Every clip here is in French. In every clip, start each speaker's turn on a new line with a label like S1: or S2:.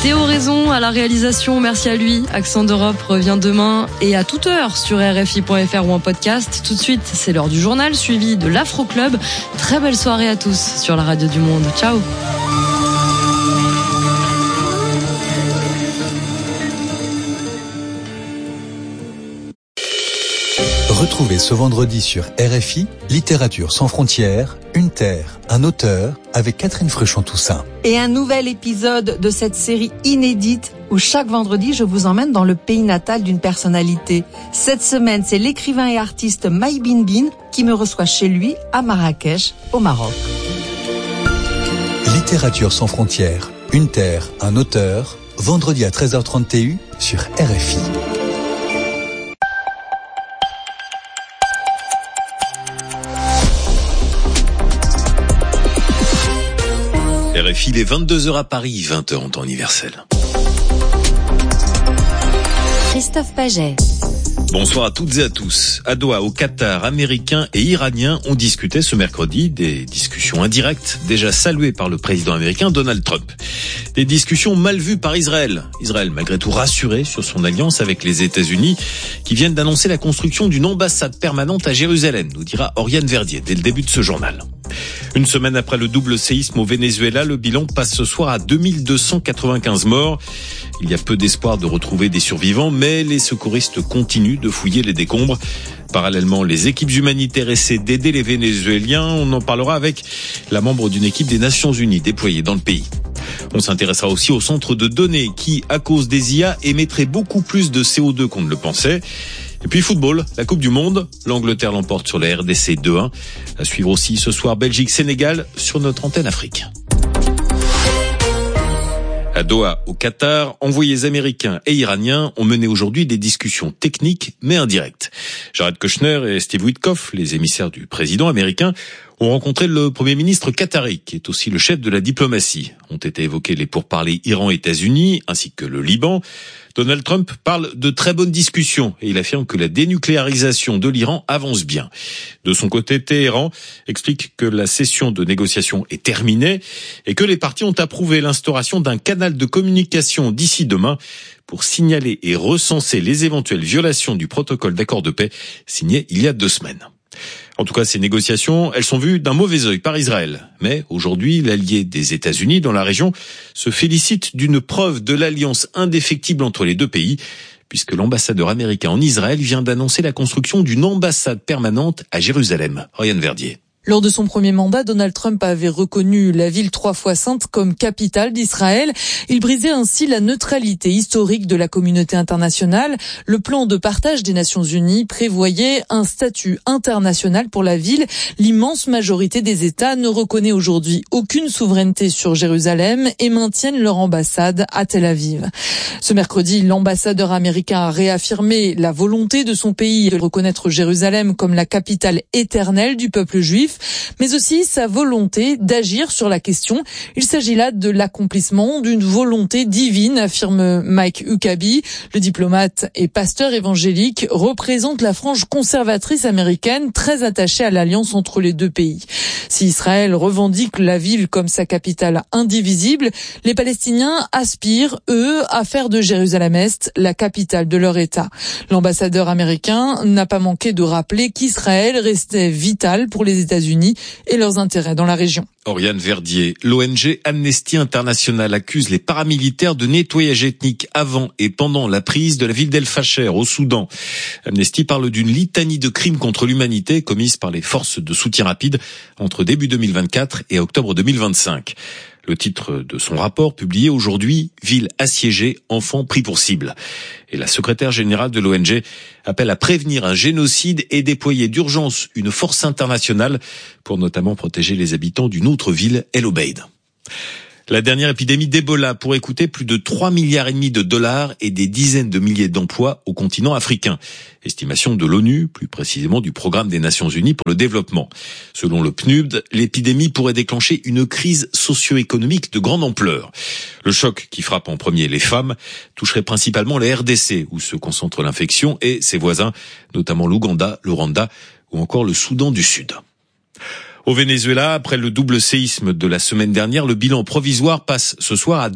S1: Théo Raison à la réalisation, merci à lui. Accent d'Europe revient demain et à toute heure sur RFI.fr ou en podcast. Tout de suite, c'est l'heure du journal suivi de l'Afro Club. Très belle soirée à tous sur la radio du monde. Ciao.
S2: Retrouvez ce vendredi sur RFI, Littérature sans frontières, une terre, un auteur, avec Catherine Fruchon-Toussaint.
S3: Et un nouvel épisode de cette série inédite où chaque vendredi, je vous emmène dans le pays natal d'une personnalité. Cette semaine, c'est l'écrivain et artiste Maï Binbine qui me reçoit chez lui à Marrakech, au Maroc.
S2: Littérature sans frontières, une terre, un auteur, vendredi à 13h30 TU sur RFI.
S4: RFI, il est 22h à Paris, 20h en temps universel.
S5: Christophe Paget.
S4: Bonsoir à toutes et à tous. À Doha, au Qatar, Américains et Iraniens ont discuté ce mercredi des discussions indirectes déjà saluées par le président américain Donald Trump. Des discussions mal vues par Israël. Israël, malgré tout, rassuré sur son alliance avec les États-Unis, qui viennent d'annoncer la construction d'une ambassade permanente à Jérusalem, nous dira Oriane Verdier dès le début de ce journal. Une semaine après le double séisme au Venezuela, le bilan passe ce soir à 2295 morts. Il y a peu d'espoir de retrouver des survivants, mais les secouristes continuent de fouiller les décombres. Parallèlement, les équipes humanitaires essaient d'aider les Vénézuéliens. On en parlera avec la membre d'une équipe des Nations Unies déployée dans le pays. On s'intéressera aussi au centre de données qui, à cause des IA, émettrait beaucoup plus de CO2 qu'on ne le pensait. Et puis football, la Coupe du Monde, l'Angleterre l'emporte sur la RDC 2-1. À suivre aussi ce soir Belgique-Sénégal sur notre antenne Afrique. À Doha, au Qatar, envoyés américains et iraniens ont mené aujourd'hui des discussions techniques mais indirectes. Jared Kushner et Steve Witkoff, les émissaires du président américain, ont rencontré le Premier ministre qatari, qui est aussi le chef de la diplomatie. Ont été évoqués les pourparlers Iran-États-Unis ainsi que le Liban. Donald Trump parle de très bonnes discussions et il affirme que la dénucléarisation de l'Iran avance bien. De son côté, Téhéran explique que la session de négociation est terminée et que les parties ont approuvé l'instauration d'un canal de communication d'ici demain pour signaler et recenser les éventuelles violations du protocole d'accord de paix signé il y a 2 semaines. En tout cas, ces négociations, elles sont vues d'un mauvais œil par Israël. Mais aujourd'hui, l'allié des États-Unis dans la région se félicite d'une preuve de l'alliance indéfectible entre les deux pays, puisque l'ambassadeur américain en Israël vient d'annoncer la construction d'une ambassade permanente à Jérusalem. Oriane Verdier.
S6: Lors de son premier mandat, Donald Trump avait reconnu la ville 3 fois sainte comme capitale d'Israël. Il brisait ainsi la neutralité historique de la communauté internationale. Le plan de partage des Nations Unies prévoyait un statut international pour la ville. L'immense majorité des États ne reconnaît aujourd'hui aucune souveraineté sur Jérusalem et maintiennent leur ambassade à Tel Aviv. Ce mercredi, l'ambassadeur américain a réaffirmé la volonté de son pays de reconnaître Jérusalem comme la capitale éternelle du peuple juif, mais aussi sa volonté d'agir sur la question. Il s'agit là de l'accomplissement d'une volonté divine, affirme Mike Huckabee. Le diplomate et pasteur évangélique représente la frange conservatrice américaine très attachée à l'alliance entre les deux pays. Si Israël revendique la ville comme sa capitale indivisible, les Palestiniens aspirent, eux, à faire de Jérusalem-Est la capitale de leur État. L'ambassadeur américain n'a pas manqué de rappeler qu'Israël restait vital pour les États-Unis et leurs intérêts dans la région.
S4: Oriane Verdier, l'ONG Amnesty International accuse les paramilitaires de nettoyage ethnique avant et pendant la prise de la ville d'El Fasher au Soudan. Amnesty parle d'une litanie de crimes contre l'humanité commises par les forces de soutien rapide entre début 2024 et octobre 2025. Le titre de son rapport publié aujourd'hui, Ville assiégée, enfants pris pour cible. Et la secrétaire générale de l'ONG appelle à prévenir un génocide et déployer d'urgence une force internationale pour notamment protéger les habitants d'une autre ville, El Obeid. La dernière épidémie d'Ebola pourrait coûter plus de 3,5 milliards de dollars et des dizaines de milliers d'emplois au continent africain. Estimation de l'ONU, plus précisément du Programme des Nations Unies pour le développement. Selon le PNUD, l'épidémie pourrait déclencher une crise socio-économique de grande ampleur. Le choc qui frappe en premier les femmes toucherait principalement la RDC, où se concentre l'infection, et ses voisins, notamment l'Ouganda, le Rwanda ou encore le Soudan du Sud. Au Venezuela, après le double séisme de la semaine dernière, le bilan provisoire passe ce soir à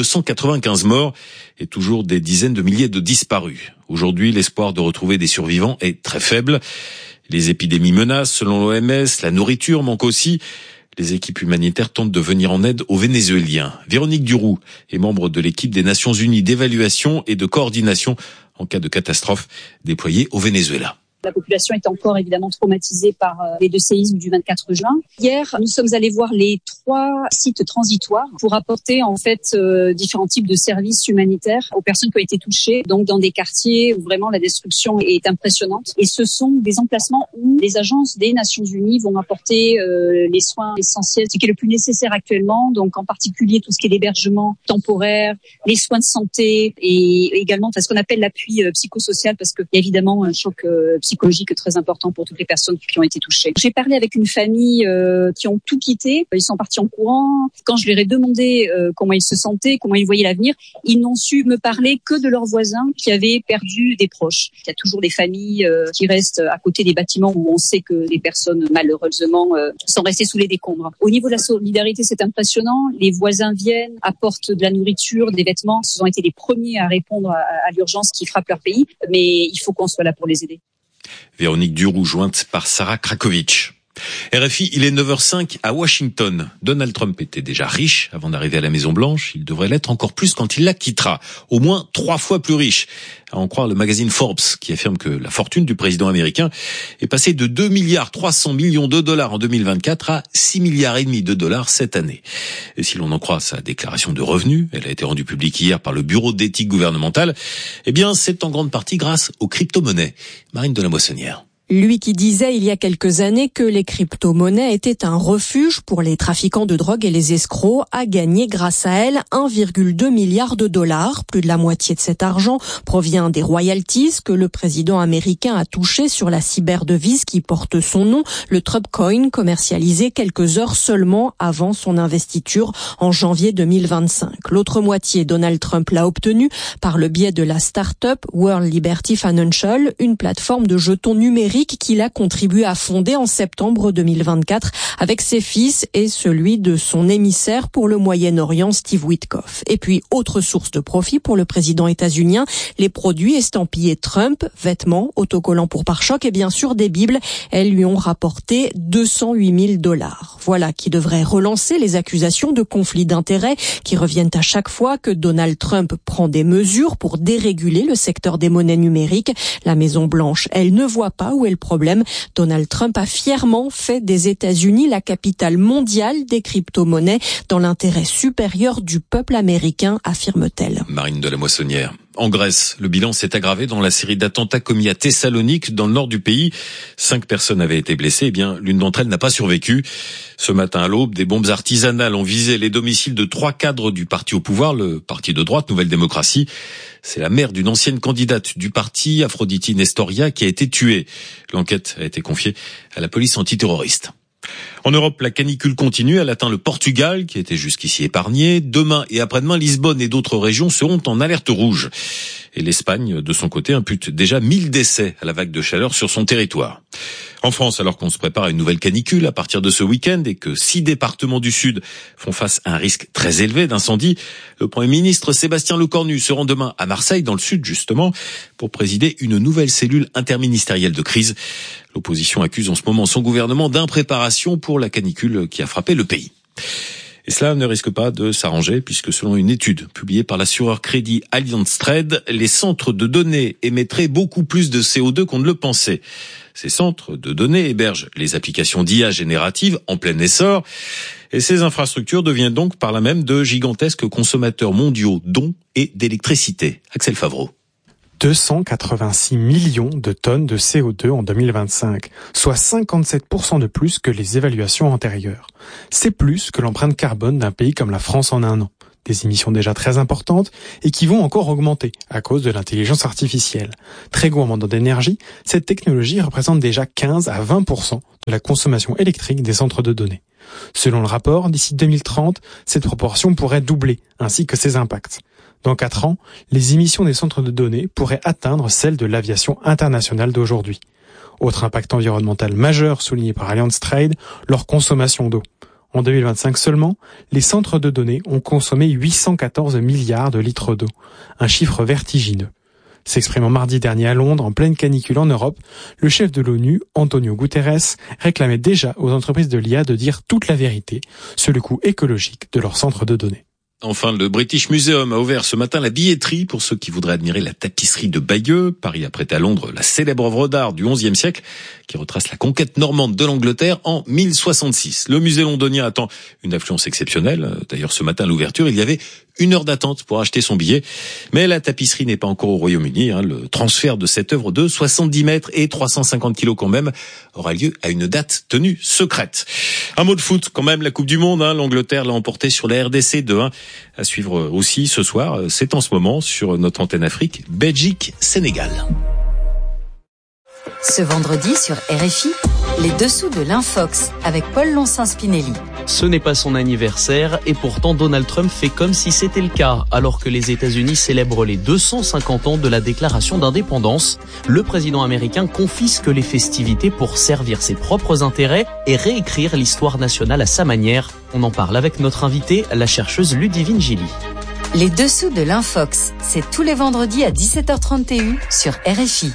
S4: 2295 morts et toujours des dizaines de milliers de disparus. Aujourd'hui, l'espoir de retrouver des survivants est très faible. Les épidémies menacent, selon l'OMS, la nourriture manque aussi. Les équipes humanitaires tentent de venir en aide aux Vénézuéliens. Véronique Duroux est membre de l'équipe des Nations Unies d'évaluation et de coordination en cas de catastrophe déployée au Venezuela.
S7: La population est encore évidemment traumatisée par les deux séismes du 24 juin. Hier, nous sommes allés voir les 3 sites transitoires pour apporter en fait différents types de services humanitaires aux personnes qui ont été touchées, donc dans des quartiers où vraiment la destruction est impressionnante. Et ce sont des emplacements où les agences des Nations Unies vont apporter les soins essentiels, ce qui est le plus nécessaire actuellement, donc en particulier tout ce qui est l'hébergement temporaire, les soins de santé et également ce qu'on appelle l'appui psychosocial, parce qu'il y a évidemment un choc psychologique très important pour toutes les personnes qui ont été touchées. J'ai parlé avec une famille qui ont tout quitté. Ils sont partis en courant. Quand je leur ai demandé comment ils se sentaient, comment ils voyaient l'avenir, ils n'ont su me parler que de leurs voisins qui avaient perdu des proches. Il y a toujours des familles qui restent à côté des bâtiments où on sait que les personnes, malheureusement, sont restées sous les décombres. Au niveau de la solidarité, c'est impressionnant. Les voisins viennent, apportent de la nourriture, des vêtements. Ils ont été les premiers à répondre à l'urgence qui frappe leur pays. Mais il faut qu'on soit là pour les aider.
S4: Véronique Duroux, jointe par Sarah Krakovic. RFI, il est 9h05 à Washington. Donald Trump était déjà riche avant d'arriver à la Maison-Blanche. Il devrait l'être encore plus quand il la quittera. Au moins 3 fois plus riche. À en croire le magazine Forbes, qui affirme que la fortune du président américain est passée de 2,3 milliards de dollars en 2024 à 6,5 milliards de dollars cette année. Et si l'on en croit sa déclaration de revenus, elle a été rendue publique hier par le Bureau d'éthique gouvernementale, eh bien, c'est en grande partie grâce aux crypto-monnaies. Marine de la Moissonnière.
S8: Lui qui disait il y a quelques années que les crypto-monnaies étaient un refuge pour les trafiquants de drogue et les escrocs a gagné grâce à elles 1,2 milliard de dollars. Plus de la moitié de cet argent provient des royalties que le président américain a touché sur la cyberdevise qui porte son nom, le Trump Coin, commercialisé quelques heures seulement avant son investiture en janvier 2025. L'autre moitié, Donald Trump l'a obtenue par le biais de la start-up World Liberty Financial, une plateforme de jetons numériques qu'il a contribué à fonder en septembre 2024 avec ses fils et celui de son émissaire pour le Moyen-Orient, Steve Witkoff. Et puis, autre source de profit pour le président états-unien, les produits estampillés Trump, vêtements, autocollants pour pare-chocs et bien sûr des bibles. Elles lui ont rapporté 208 000 dollars. Voilà qui devrait relancer les accusations de conflit d'intérêts qui reviennent à chaque fois que Donald Trump prend des mesures pour déréguler le secteur des monnaies numériques. La Maison-Blanche, elle ne voit pas où est le problème. Donald Trump a fièrement fait des États-Unis la capitale mondiale des crypto-monnaies dans l'intérêt supérieur du peuple américain, affirme-t-elle.
S4: Marine de la Moissonnière. En Grèce, le bilan s'est aggravé dans la série d'attentats commis à Thessalonique, dans le nord du pays. 5 personnes avaient été blessées. Eh bien, l'une d'entre elles n'a pas survécu. Ce matin à l'aube, des bombes artisanales ont visé les domiciles de 3 cadres du parti au pouvoir, le parti de droite Nouvelle Démocratie. C'est la mère d'une ancienne candidate du parti, Aphroditi Nestoria, qui a été tuée. L'enquête a été confiée à la police antiterroriste. En Europe, la canicule continue. Elle atteint le Portugal, qui était jusqu'ici épargné. Demain et après-demain, Lisbonne et d'autres régions seront en alerte rouge. Et l'Espagne, de son côté, impute déjà 1000 décès à la vague de chaleur sur son territoire. En France, alors qu'on se prépare à une nouvelle canicule à partir de ce week-end et que 6 départements du Sud font face à un risque très élevé d'incendie, le Premier ministre Sébastien Lecornu se rend demain à Marseille, dans le Sud justement, pour présider une nouvelle cellule interministérielle de crise. L'opposition accuse en ce moment son gouvernement d'impréparation pour la canicule qui a frappé le pays. Et cela ne risque pas de s'arranger puisque selon une étude publiée par l'assureur crédit Allianz Trade, les centres de données émettraient beaucoup plus de CO2 qu'on ne le pensait. Ces centres de données hébergent les applications d'IA générative en plein essor et ces infrastructures deviennent donc par là même de gigantesques consommateurs mondiaux d'eau et d'électricité. Axel Favreau.
S9: 286 millions de tonnes de CO2 en 2025, soit 57% de plus que les évaluations antérieures. C'est plus que l'empreinte carbone d'un pays comme la France en un an. Des émissions déjà très importantes et qui vont encore augmenter à cause de l'intelligence artificielle. Très gourmande d'énergie, cette technologie représente déjà 15 à 20% de la consommation électrique des centres de données. Selon le rapport, d'ici 2030, cette proportion pourrait doubler, ainsi que ses impacts. Dans 4 ans, les émissions des centres de données pourraient atteindre celles de l'aviation internationale d'aujourd'hui. Autre impact environnemental majeur souligné par Allianz Trade, leur consommation d'eau. En 2025 seulement, les centres de données ont consommé 814 milliards de litres d'eau, un chiffre vertigineux. S'exprimant mardi dernier à Londres, en pleine canicule en Europe, le chef de l'ONU, Antonio Guterres, réclamait déjà aux entreprises de l'IA de dire toute la vérité sur le coût écologique de leurs centres de données.
S4: Enfin, le British Museum a ouvert ce matin la billetterie pour ceux qui voudraient admirer la tapisserie de Bayeux. Paris a prêté à Londres la célèbre œuvre d'art du XIe siècle qui retrace la conquête normande de l'Angleterre en 1066. Le musée londonien attend une affluence exceptionnelle. D'ailleurs, ce matin à l'ouverture, il y avait 1 heure d'attente pour acheter son billet. Mais la tapisserie n'est pas encore au Royaume-Uni. Le transfert de cette œuvre de 70 mètres et 350 kilos quand même aura lieu à une date tenue secrète. Un mot de foot quand même, la Coupe du Monde. L'Angleterre l'a emporté sur la RDC 2-1. À suivre aussi ce soir, c'est en ce moment sur notre antenne Afrique, Belgique-Sénégal.
S5: Ce vendredi sur RFI, les dessous de l'Infox avec Paul Lonsin-Spinelli.
S10: Ce n'est pas son anniversaire et pourtant Donald Trump fait comme si c'était le cas. Alors que les États-Unis célèbrent les 250 ans de la déclaration d'indépendance, le président américain confisque les festivités pour servir ses propres intérêts et réécrire l'histoire nationale à sa manière. On en parle avec notre invitée, la chercheuse Ludivine Gilly.
S5: Les dessous de l'Infox, c'est tous les vendredis à 17h30 TU sur RFI.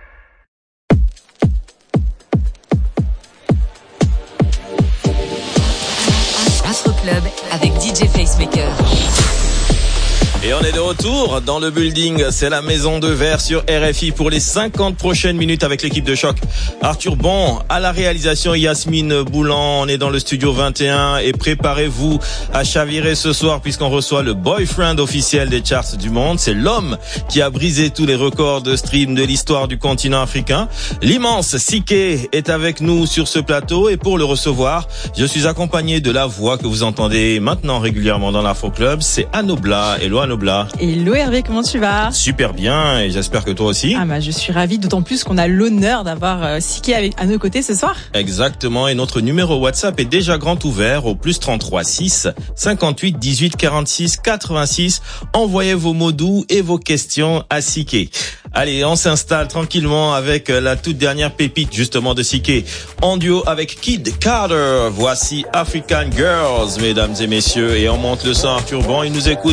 S5: Club avec DJ Facemaker.
S11: Et on est de retour dans le building, c'est la Maison de Verre sur RFI pour les 50 prochaines minutes avec l'équipe de choc. Arthur Bon à la réalisation, Yasmine Boulan, on est dans le studio 21 et préparez-vous à chavirer ce soir puisqu'on reçoit le boyfriend officiel des charts du monde. C'est l'homme qui a brisé tous les records de stream de l'histoire du continent africain. L'immense Siké est avec nous sur ce plateau et pour le recevoir, je suis accompagné de la voix que vous entendez maintenant régulièrement dans l'Afro Club, c'est Anobla. Hello Anobla.
S12: Hello Hervé, comment tu vas?
S11: Super bien et j'espère que toi aussi.
S12: Je suis ravie, d'autant plus qu'on a l'honneur d'avoir Siké à nos côtés ce soir.
S11: Exactement, et notre numéro WhatsApp est déjà grand ouvert au +33 6 58 18 46 86. Envoyez vos mots doux et vos questions à Siké. Allez, on s'installe tranquillement avec la toute dernière pépite justement de Siké. En duo avec Kid Carter, voici African Girls, mesdames et messieurs, et on monte le son Arthur Bon, il nous écoute